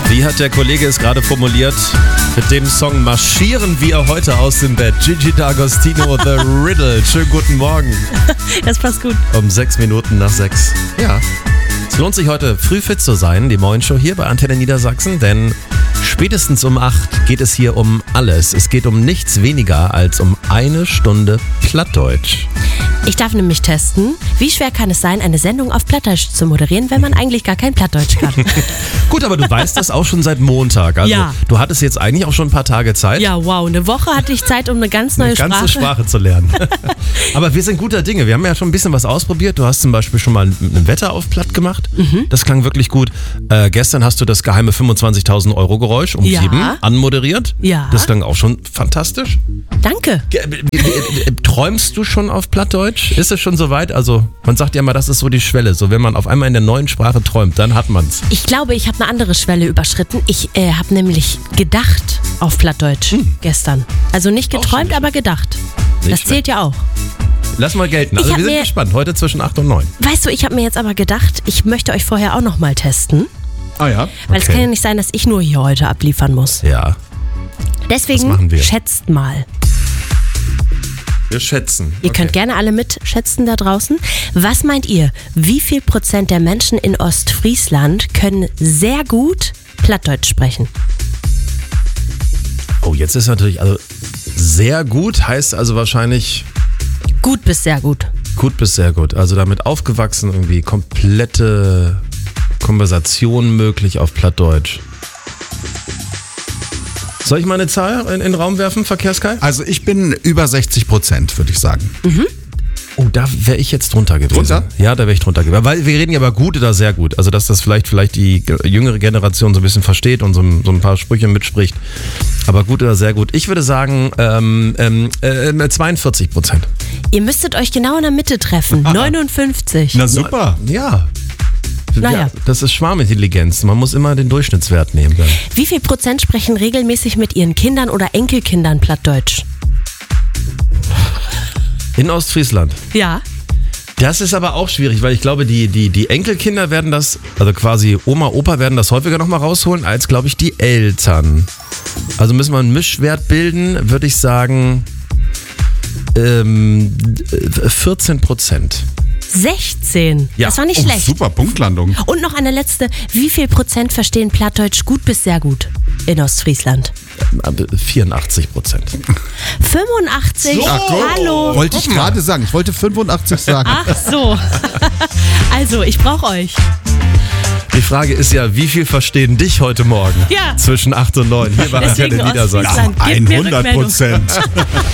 Wie hat der Kollege es gerade formuliert? Mit dem Song marschieren wir heute aus dem Bett. Gigi D'Agostino, The Riddle. Schönen guten Morgen. Das passt gut. Um 6 Minuten nach 6. Ja. Es lohnt sich heute früh fit zu sein, die Morgenshow hier bei Antenne Niedersachsen, denn spätestens um 8 geht es hier um alles. Es geht um nichts weniger als um 1 Stunde Plattdeutsch. Ich darf nämlich testen, wie schwer kann es sein, eine Sendung auf Plattdeutsch zu moderieren, wenn man eigentlich gar kein Plattdeutsch kann. Gut, aber du weißt das auch schon seit Montag. Also Ja. Du hattest jetzt eigentlich auch schon ein paar Tage Zeit. Ja, wow, eine Woche hatte ich Zeit, um eine ganz neue ganze Sprache zu lernen. Aber wir sind guter Dinge. Wir haben ja schon ein bisschen was ausprobiert. Du hast zum Beispiel schon mal ein Wetter auf Platt gemacht. Das klang wirklich gut. Gestern hast du das geheime 25.000 Euro Geräusch um Ja. 7 anmoderiert. Ja. Das klang auch schon fantastisch. Danke. Träumst du schon auf Plattdeutsch? Ist es schon soweit? Also man sagt ja immer, das ist so die Schwelle. So wenn man auf einmal in der neuen Sprache träumt, dann hat man's. Ich glaube, ich habe eine andere Schwelle überschritten. Ich habe nämlich gedacht auf Plattdeutsch gestern. Also nicht geträumt, aber gedacht. Das schlecht. zählt ja auch. Lass mal gelten. Also Ich wir hab sind mir- gespannt. Heute zwischen 8 und 9. Weißt du, ich habe mir jetzt aber gedacht, ich möchte euch vorher auch noch mal testen. Ah ja. Weil es Okay. kann ja nicht sein, dass ich nur hier heute abliefern muss. Ja, das machen Deswegen wir. schätzt mal. wir schätzen. Ihr könnt gerne alle mitschätzen da draußen. Was meint ihr? Wie viel Prozent der Menschen in Ostfriesland können sehr gut Plattdeutsch sprechen? Oh, jetzt ist natürlich, also sehr gut heißt also wahrscheinlich Gut bis sehr gut. gut bis sehr gut. Also damit aufgewachsen, irgendwie komplette Konversation möglich auf Plattdeutsch. Soll ich mal eine Zahl in den Raum werfen, Verkehrskai? Also ich bin über 60%, würde ich sagen. Oh, da wäre ich jetzt drunter gewesen. Drunter? Ja, da wäre ich drunter gewesen. Weil wir reden ja über gut oder sehr gut. Also dass das vielleicht die jüngere Generation so ein bisschen versteht und so ein paar Sprüche mitspricht. Aber gut oder sehr gut. Ich würde sagen 42%. Ihr müsstet euch genau in der Mitte treffen. 59. Na super. Ja. Naja. Ja, das ist Schwarmintelligenz. Man muss immer den Durchschnittswert nehmen. Dann. Wie viel Prozent sprechen regelmäßig mit ihren Kindern oder Enkelkindern Plattdeutsch? In Ostfriesland. Ja. Das ist aber auch schwierig, weil ich glaube, die Enkelkinder werden das, also quasi Oma, Opa werden das häufiger nochmal rausholen, als, glaube ich, die Eltern. Also müssen wir einen Mischwert bilden, würde ich sagen 14%. 16. Ja. Das war nicht Oh, schlecht. super Punktlandung. Und noch eine letzte. Wie viel Prozent verstehen Plattdeutsch gut bis sehr gut in Ostfriesland? 84%. 85. Ach, gut. Hallo. Wollte ich gerade sagen. Ich wollte 85 sagen. Ach so. Also, ich brauche euch. Die Frage ist ja, wie viel verstehen dich heute Morgen? Ja. Zwischen 8 und 9 hier bei Deswegen Antenne Niedersachsen. Ostfriesland. Gebt mir Rückmeldung. 100%.